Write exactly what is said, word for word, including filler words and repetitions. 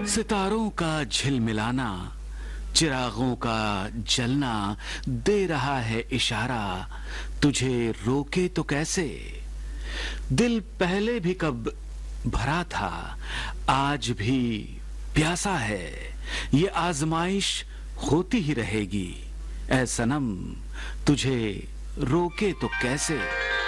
सितारों का झिलमिलाना, चिरागों का जलना दे रहा है इशारा, तुझे रोके तो कैसे। दिल पहले भी कब भरा था, आज भी प्यासा है, ये आजमाइश होती ही रहेगी। ऐ सनम तुझे रोके तो कैसे।